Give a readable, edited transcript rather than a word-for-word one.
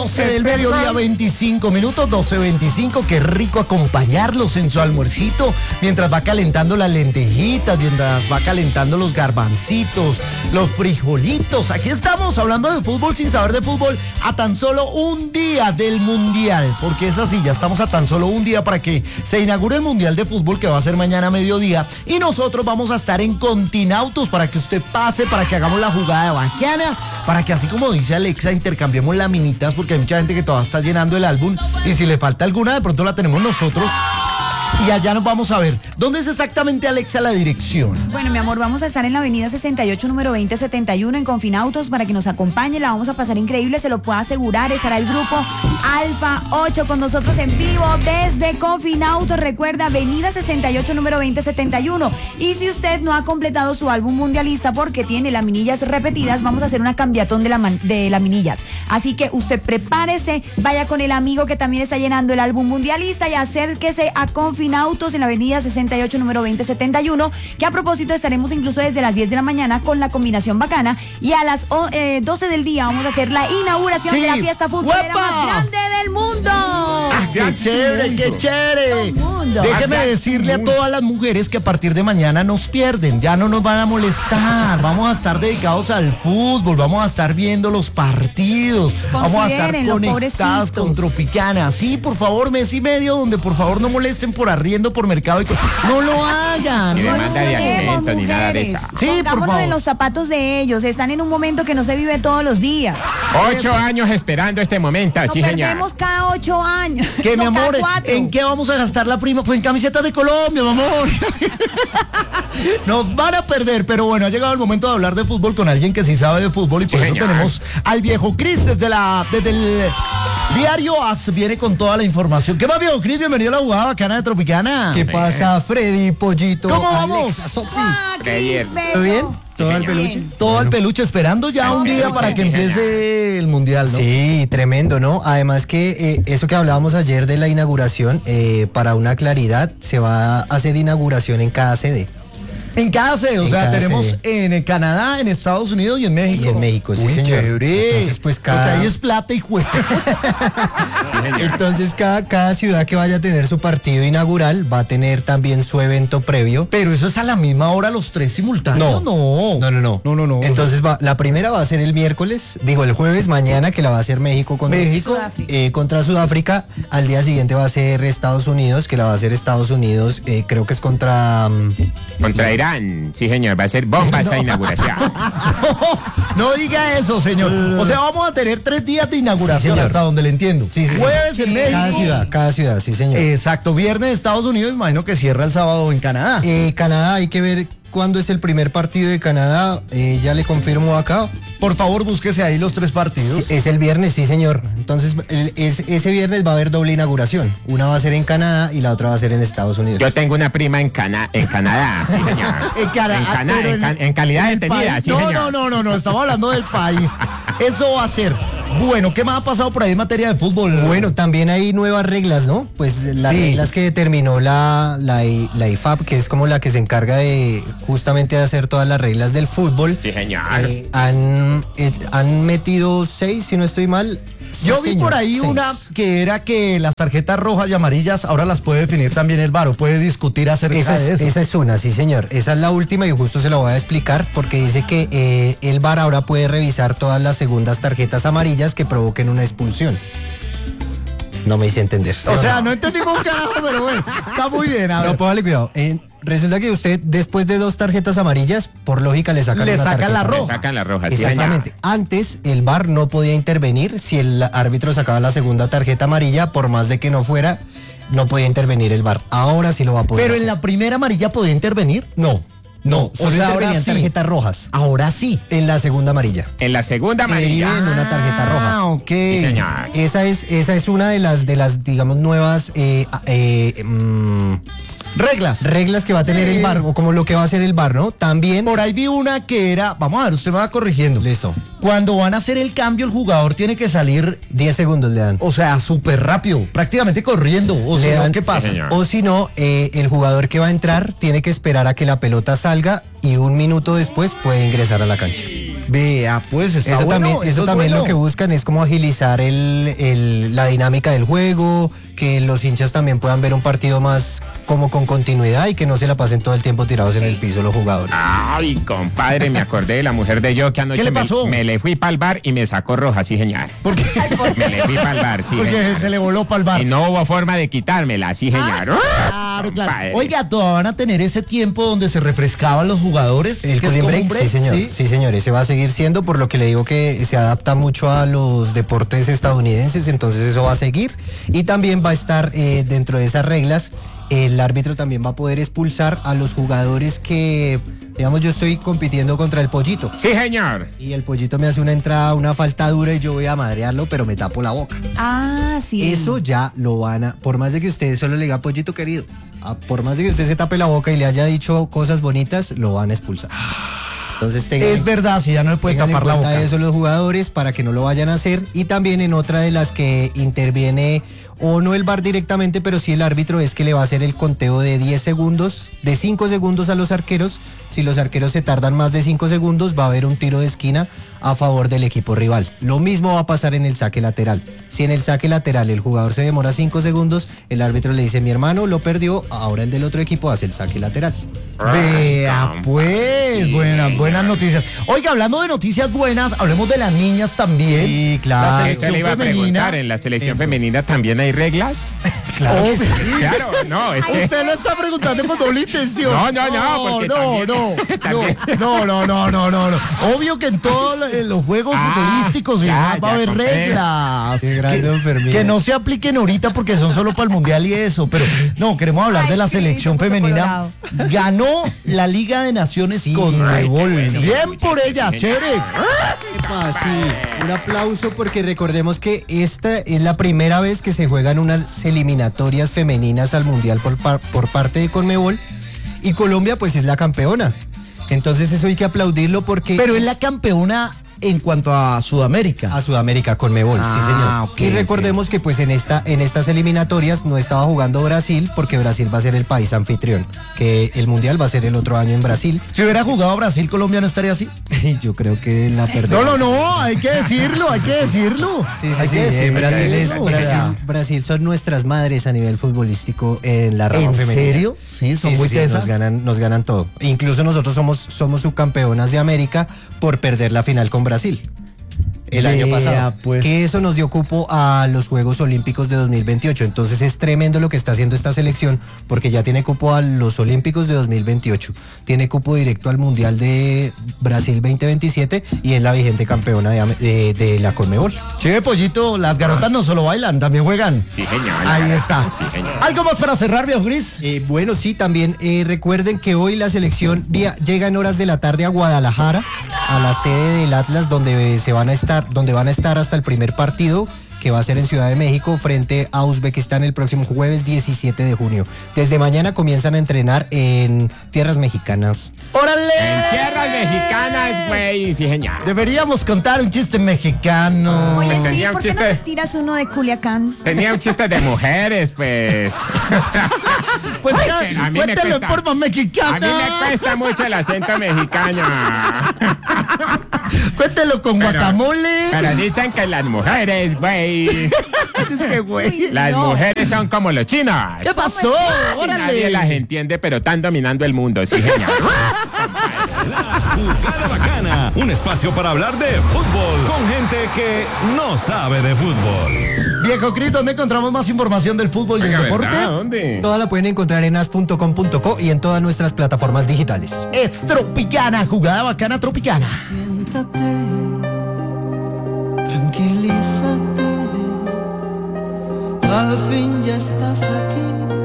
12 del mediodía, 25 minutos, 12:25. Qué rico acompañarlos en su almuercito mientras va calentando las lentejitas, mientras va calentando los garbancitos, los frijolitos. Aquí estamos hablando de fútbol sin saber de fútbol a tan solo un día del Mundial, porque es así, ya estamos a tan solo un día para que se inaugure el Mundial de Fútbol, que va a ser mañana a mediodía, y nosotros vamos a estar en Continautos para que usted pase, para que hagamos la jugada bacana, para que así como dice Alexa, intercambiemos laminitas, porque hay mucha gente que todavía está llenando el álbum, y si le falta alguna, de pronto la tenemos nosotros. Y allá nos vamos a ver. ¿Dónde es exactamente, Alexa, la dirección? Bueno, mi amor, vamos a estar en la avenida 68, número 2071, en Confinautos, para que nos acompañe. La vamos a pasar increíble, se lo puedo asegurar. Estará el grupo Alfa 8 con nosotros en vivo desde Confinautos. Recuerda, avenida 68, número 2071. Y si usted no ha completado su álbum mundialista porque tiene laminillas repetidas, vamos a hacer una cambiatón de laminillas. Así que usted prepárese, vaya con el amigo que también está llenando el álbum mundialista y acérquese a Confinautos en la avenida 68, número 2071, que a propósito estaremos incluso desde las 10 de la mañana con la combinación bacana, y a las 12 del día vamos a hacer la inauguración de la fiesta futbolera más grande del mundo. ¡Qué chévere, qué chévere! Déjeme decirle a todas las mujeres que a partir de mañana nos pierden, ya no nos van a molestar, vamos a estar dedicados al fútbol, vamos a estar viendo los partidos, vamos a estar conectados con Tropicana. Sí, por favor, mes y medio donde por favor no molesten por arriendo, por mercado y no lo hagan. Ni demanda de alimentos, ni nada de eso. Sí, por favor. En los zapatos de ellos, están en un momento que no se vive todos los días. 8 años esperando este momento, sí, señor. Perdemos cada 8 años. Que mi amor, ¿en qué vamos a gastar la prima? Pues en camisetas de Colombia, mi amor. Nos van a perder, pero bueno, ha llegado el momento de hablar de fútbol con alguien que sí sabe de fútbol, y por eso tenemos al viejo Cris desde el diario AS, viene con toda la información. ¿Qué más, viejo Cris? Bienvenido a la jugada bacana de Tropicana. ¿Qué pasa, Freddy, Pollito? ¿Cómo vamos? Alexa, Cris, ¿todo bien? Todo el peluche. Todo el peluche, esperando ya un día para que empiece el Mundial, ¿no? Sí, tremendo, ¿no? Además que eso que hablábamos ayer de la inauguración, para una claridad, se va a hacer inauguración en cada sede. En cada sede, o sea, tenemos en Canadá, en Estados Unidos y en México. Y en México, sí, uy, señor. Chévere. Entonces, pues Porque ahí es plata y juego. Entonces, cada ciudad que vaya a tener su partido inaugural va a tener también su evento previo. Pero eso es a la misma hora, los tres simultáneos. No. Entonces, la primera va a ser el jueves, mañana, que la va a hacer México contra Sudáfrica. Al día siguiente va a ser Estados Unidos, que la va a hacer Estados Unidos, creo que es contra Irán. Sí, señor, va a ser bomba esa inauguración. No diga eso, señor. O sea, vamos a tener 3 días de inauguración, sí, hasta donde le entiendo. Sí, jueves en México. Cada ciudad, sí, señor. Exacto, viernes Estados Unidos, imagino que cierra el sábado en Canadá. Canadá, hay que ver cuándo es el primer partido de Canadá, ya le confirmo acá. Por favor, búsquese ahí los 3 partidos. Sí, es el viernes, sí, señor. Entonces, ese viernes va a haber doble inauguración. Una va a ser en Canadá y la otra va a ser en Estados Unidos. Yo tengo una prima en Canadá, sí, señor. En calidad de tenida, sí, señor. No, estamos hablando del país. Eso va a ser. Bueno, ¿qué más ha pasado por ahí en materia de fútbol? Bueno, también hay nuevas reglas, ¿no? Pues las reglas que determinó la IFAB, que es como la que se encarga de justamente de hacer todas las reglas del fútbol. Sí, señor. Han metido 6, si no estoy mal. Yo vi por ahí 6. Una que era que las tarjetas rojas y amarillas ahora las puede definir también el VAR, o puede discutir acerca de eso. Esa es una, sí, señor. Esa es la última y justo se la voy a explicar, porque dice que el VAR ahora puede revisar todas las segundas tarjetas amarillas que provoquen una expulsión. No me hice entender. O sea, no entendimos un carajo, pero bueno, está muy bien. A ver. No, póngale cuidado. Resulta que usted, después de 2 tarjetas amarillas, por lógica le sacan la roja. Le sacan la roja, sí, exactamente. señor. Antes, el VAR no podía intervenir si el árbitro sacaba la segunda tarjeta amarilla, por más de que no fuera, no podía intervenir el VAR. Ahora sí lo va a poder ¿Pero hacer. en la primera amarilla podía intervenir? No, solo intervenían tarjetas rojas. Ahora sí. En la segunda amarilla. En la segunda amarilla. En una tarjeta roja. Ah, ok. Sí, señor. Esa es una de las digamos, nuevas reglas que va a tener el VAR, o como lo que va a hacer el VAR, ¿no? También. Por ahí vi una que era, vamos a ver, usted me va corrigiendo. Listo. Cuando van a hacer el cambio, el jugador tiene que salir 10 segundos le dan. O sea, súper rápido, prácticamente corriendo. O sea, ¿qué pasa? O si no, el jugador que va a entrar tiene que esperar a que la pelota salga y 1 minuto después puede ingresar a la cancha. Vea, pues está eso bueno. Eso también bueno. Lo que buscan es como agilizar la dinámica del juego, que los hinchas también puedan ver un partido más como con continuidad y que no se la pasen todo el tiempo tirados en el piso los jugadores. Ay, compadre, me acordé de la mujer de yo que anoche ¿Qué le pasó? Me le fui para el bar y me sacó roja, sí, señor. ¿Por qué? Me le fui para el bar, sí. Porque señor. Se le voló para el bar. Y no hubo forma de quitármela, sí, señor. Claro. Oiga, ¿todavía van a tener ese tiempo donde se refrescaban los jugadores? El cooling break, sí, señor. Sí, señor, ese va a seguir siendo, por lo que le digo que se adapta mucho a los deportes estadounidenses, entonces eso va a seguir. Y también va a estar dentro de esas reglas. El árbitro también va a poder expulsar a los jugadores que, digamos, yo estoy compitiendo contra el Pollito. Sí, señor. Y el Pollito me hace una entrada, una falta dura y yo voy a madrearlo, pero me tapo la boca. Ah, sí. Eso ya lo van a, por más de que usted solo le diga Pollito querido, por más de que usted se tape la boca y le haya dicho cosas bonitas, lo van a expulsar. Entonces es verdad, si ya no le puede tapar la boca. Eso los jugadores para que no lo vayan a hacer. Y también en otra de las que interviene, o no el VAR directamente, pero sí el árbitro, es que le va a hacer el conteo de 10 segundos, de 5 segundos a los arqueros. Si los arqueros se tardan más de 5 segundos, va a haber un tiro de esquina a favor del equipo rival. Lo mismo va a pasar en el saque lateral. Si en el saque lateral el jugador se demora 5 segundos, el árbitro le dice, mi hermano lo perdió, ahora el del otro equipo hace el saque lateral. Vea, pues, buenas noticias. Oiga, hablando de noticias buenas, hablemos de las niñas también. Sí, claro. La selección le iba a preguntar, ¿en la selección femenina también hay reglas? Claro. Claro, no, es que... Usted lo está preguntando con doble intención. No. Obvio que en todos los juegos futbolísticos va a haber reglas. Que no se apliquen ahorita porque son solo para el mundial y eso. Pero no, queremos hablar de la selección femenina. Ganó la Liga de Naciones con Conmebol. Bien por ella, chévere. Sí, un aplauso porque recordemos que esta es la primera vez que se juegan unas eliminatorias femeninas al mundial por parte de Conmebol y Colombia pues es la campeona. Entonces eso hay que aplaudirlo porque... Pero es la campeona en cuanto a Sudamérica. A Sudamérica, Conmebol, sí señor. Okay, y recordemos que pues en estas eliminatorias no estaba jugando Brasil porque Brasil va a ser el país anfitrión, que el mundial va a ser el otro año en Brasil. Si hubiera jugado Brasil, Colombia no estaría así. Yo creo que la perdemos. No, hay que decirlo. Sí, Brasil son nuestras madres a nivel futbolístico en la rama femenina. ¿En serio? Sí, son muy tesas. Nos ganan todo. Incluso nosotros somos subcampeonas de América por perder la final con Brasil el año pasado, pues. Que eso nos dio cupo a los Juegos Olímpicos de 2028, entonces es tremendo lo que está haciendo esta selección, porque ya tiene cupo a los Olímpicos de 2028, tiene cupo directo al Mundial de Brasil 2027 y es la vigente campeona de la Conmebol. Che, Pollito, las garotas no solo bailan, también juegan. Sí, señor. Ahí está. Sí, señor. ¿Algo más para cerrar, viejo Gris? Bueno, sí, también recuerden que hoy la selección llega en horas de la tarde a Guadalajara, a la sede del Atlas, donde van a estar hasta el primer partido, que va a ser en Ciudad de México frente a Uzbekistán el próximo jueves 17 de junio. Desde mañana comienzan a entrenar en tierras mexicanas. ¡Órale! En tierras mexicanas, güey, sí, señor. Deberíamos contar un chiste mexicano. Oye, sí, ¿por qué no te tiras uno de Culiacán? Tenía un chiste de mujeres, pues. Pues cuéntelo en forma mexicana. A mí me cuesta mucho el acento mexicano. Cuéntelo con guacamole. Pero dicen que las mujeres, güey. Es que, güey. Las mujeres son como los chinos. ¿Qué pasó? Órale. Nadie las entiende, pero están dominando el mundo, sí, señor. La Jugada Bacana, un espacio para hablar de fútbol con gente que no sabe de fútbol. Viejo Cris, ¿dónde encontramos más información del fútbol y el deporte? ¿Verdad? ¿Dónde? Toda la pueden encontrar en as.com.co y en todas nuestras plataformas digitales. Es Tropicana, Jugada Bacana Tropicana. Siéntate, tranquilízate, al fin ya estás aquí.